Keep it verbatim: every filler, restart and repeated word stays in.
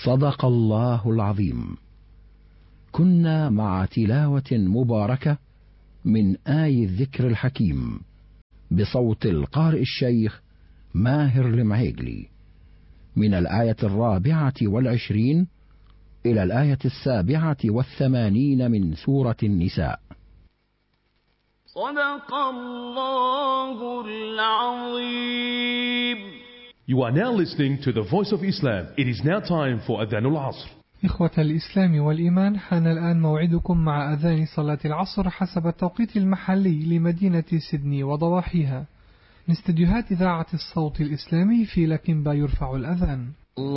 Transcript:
صدق الله العظيم. كنا مع تلاوة مباركة من آي الذكر الحكيم بصوت القارئ الشيخ ماهر المعيقلي، من الآية الرابعة والعشرين إلى الآية السابعة والثمانين من سورة النساء. صدق الله العظيم. You are now listening to the Voice of Islam. It is now time for Adhan al-Asr. إخوة الإسلام والإيمان، حان الآن موعدكم مع أذان صلاة العصر حسب التوقيت المحلي لمدينة سيدني وضواحيها. من استديوهات إذاعة الصوت الإسلامي في لكنبا يرفع الأذان.